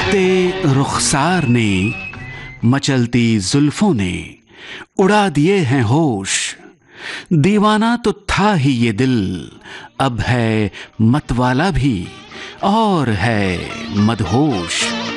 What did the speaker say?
चमकते रुखसार ने, मचलती जुल्फों ने उड़ा दिए हैं होश। दीवाना तो था ही ये दिल, अब है मतवाला भी और है मदहोश।